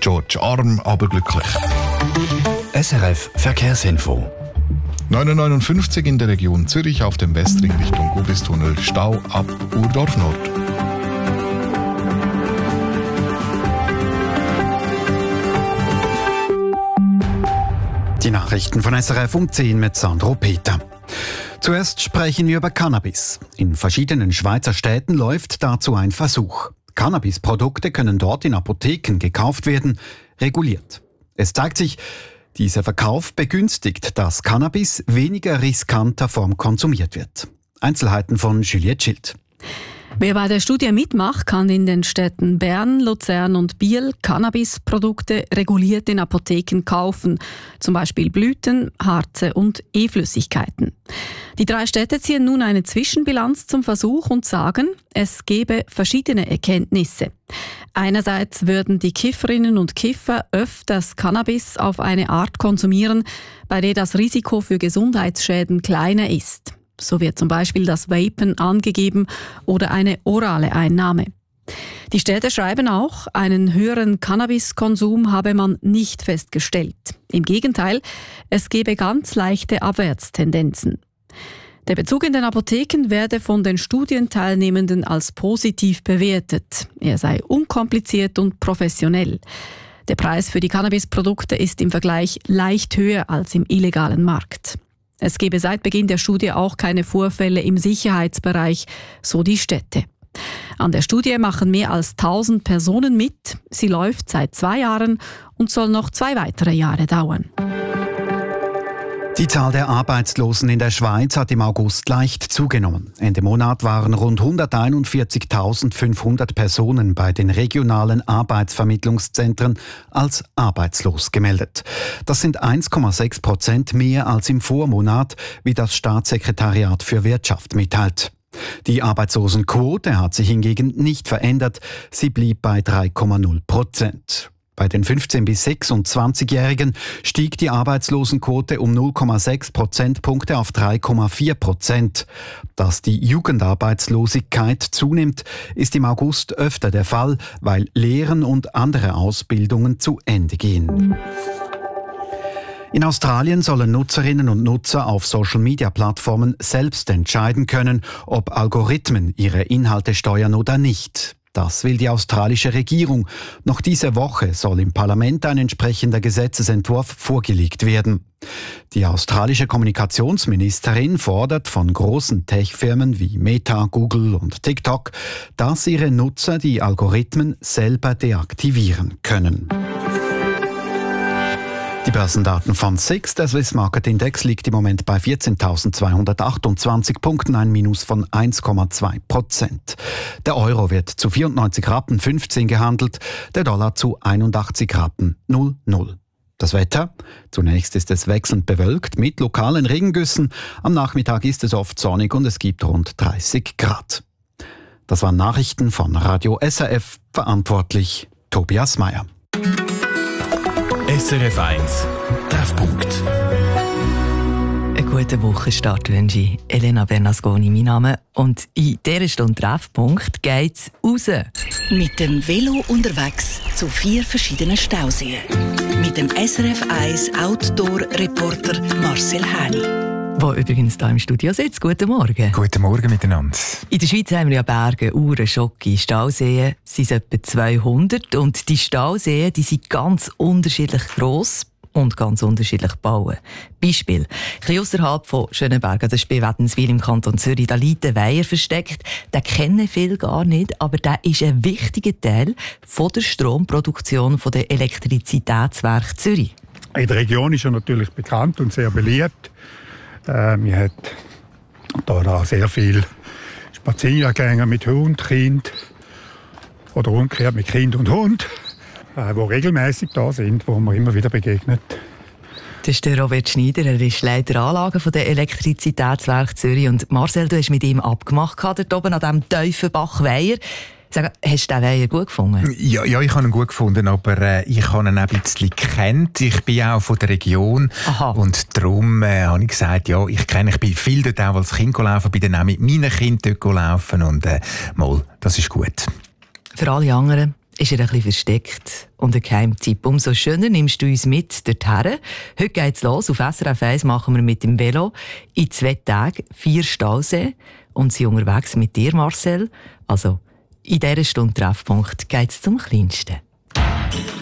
George. Arm, aber glücklich. SRF Verkehrsinfo. 9:59 in der Region Zürich auf dem Westring Richtung Gubistunnel. Stau ab Urdorf Nord. Die Nachrichten von SRF um 10 mit Sandro Peter. Zuerst sprechen wir über Cannabis. In verschiedenen Schweizer Städten läuft dazu ein Versuch. Cannabisprodukte können dort in Apotheken gekauft werden, reguliert. Es zeigt sich, dieser Verkauf begünstigt, dass Cannabis weniger riskanter Form konsumiert wird. Einzelheiten von Juliette Schild. Wer bei der Studie mitmacht, kann in den Städten Bern, Luzern und Biel Cannabisprodukte reguliert in Apotheken kaufen, zum Beispiel Blüten, Harze und E-Flüssigkeiten. Die 3 Städte ziehen nun eine Zwischenbilanz zum Versuch und sagen, es gebe verschiedene Erkenntnisse. Einerseits würden die Kifferinnen und Kiffer öfters Cannabis auf eine Art konsumieren, bei der das Risiko für Gesundheitsschäden kleiner ist. So wird zum Beispiel das Vapen angegeben oder eine orale Einnahme. Die Städte schreiben auch, einen höheren Cannabiskonsum habe man nicht festgestellt. Im Gegenteil, es gebe ganz leichte Abwärtstendenzen. Der Bezug in den Apotheken werde von den Studienteilnehmenden als positiv bewertet. Er sei unkompliziert und professionell. Der Preis für die Cannabisprodukte ist im Vergleich leicht höher als im illegalen Markt. Es gebe seit Beginn der Studie auch keine Vorfälle im Sicherheitsbereich, so die Städte. An der Studie machen mehr als 1000 Personen mit. Sie läuft seit 2 Jahren und soll noch 2 weitere Jahre dauern. Die Zahl der Arbeitslosen in der Schweiz hat im August leicht zugenommen. Ende Monat waren rund 141.500 Personen bei den regionalen Arbeitsvermittlungszentren als arbeitslos gemeldet. Das sind 1,6% mehr als im Vormonat, wie das Staatssekretariat für Wirtschaft mitteilt. Die Arbeitslosenquote hat sich hingegen nicht verändert. Sie blieb bei 3,0%. Bei den 15- bis 26-Jährigen stieg die Arbeitslosenquote um 0,6 Prozentpunkte auf 3,4%. Dass die Jugendarbeitslosigkeit zunimmt, ist im August öfter der Fall, weil Lehren und andere Ausbildungen zu Ende gehen. In Australien sollen Nutzerinnen und Nutzer auf Social-Media-Plattformen selbst entscheiden können, ob Algorithmen ihre Inhalte steuern oder nicht. Das will die australische Regierung. Noch diese Woche soll im Parlament ein entsprechender Gesetzesentwurf vorgelegt werden. Die australische Kommunikationsministerin fordert von großen Tech-Firmen wie Meta, Google und TikTok, dass ihre Nutzer die Algorithmen selber deaktivieren können. Die Börsendaten von SIX, der Swiss Market Index, liegt im Moment bei 14.228 Punkten, ein Minus von 1,2%. Der Euro wird zu 94,15 Rappen gehandelt, der Dollar zu 81,00 Rappen. Das Wetter? Zunächst ist es wechselnd bewölkt mit lokalen Regengüssen. Am Nachmittag ist es oft sonnig und es gibt rund 30 Grad. Das waren Nachrichten von Radio SRF, verantwortlich Tobias Meyer. SRF 1 Treffpunkt. Einen guten Wochenstart wünsche ich. Elena Bernasconi, mein Name. Und in dieser Stunde Treffpunkt geht es raus. Mit dem Velo unterwegs zu 4 verschiedenen Stauseen. Mit dem SRF 1 Outdoor-Reporter Marcel Häni. Der übrigens hier im Studio sitzt. Guten Morgen. Guten Morgen miteinander. In der Schweiz haben wir ja Berge, Uhren, Schoki, Stauseen. Es sind etwa 200 und die Stauseen die sind ganz unterschiedlich gross und ganz unterschiedlich gebaut. Beispiel, ein bisschen ausserhalb von Schönenberg, das ist bei Wädenswil im Kanton Zürich, da liegt ein Weiher versteckt. Den kennen viele gar nicht, aber der ist ein wichtiger Teil von der Stromproduktion der Elektrizitätswerke Zürich. In der Region ist er natürlich bekannt und sehr beliebt. Wir haben da sehr viele Spaziergänger mit Hund, Kind oder umgekehrt mit Kind und Hund, die regelmäßig da sind, wo man immer wieder begegnet. Das ist der Robert Schneider, er ist Leiter Anlagen der Elektrizitätswerke Zürich. Und Marcel, du hast mit ihm abgemacht, dort oben an diesem Teufenbach-Weiher. Sag, hast du den Weiher gut gefunden? Ja, ich habe ihn gut gefunden, aber ich habe ihn auch ein bisschen gekannt. Ich bin auch von der Region. Aha. Und darum habe ich gesagt, ja, ich bin viel dort auch als Kind gelaufen, bin dann auch mit meinen Kindern dort gelaufen und mal, das ist gut. Für alle anderen ist er ein bisschen versteckt und ein Geheimtipp. Umso schöner nimmst du uns mit dorthin. Heute geht's los. Auf SRF 1 machen wir mit dem Velo in 2 Tagen 4 Stauseen und sind unterwegs mit dir, Marcel. Also in dieser Stunde Treffpunkt geht's zum Kleinsten.